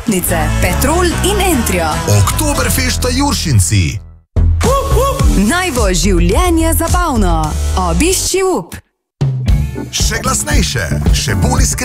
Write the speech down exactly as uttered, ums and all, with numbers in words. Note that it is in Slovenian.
vstopnice, Petrol in Entrio. Oktoberfesta Juršinci. Naj bo življenje zabavno. Obišči up. Še glasnejše, še bolj iskren.